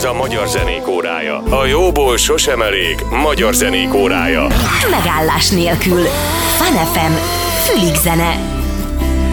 Ez a Magyar Zenék Órája. A jóból sosem elég. Magyar Zenék Órája. Megállás nélkül. Fun FM. Fülig zene.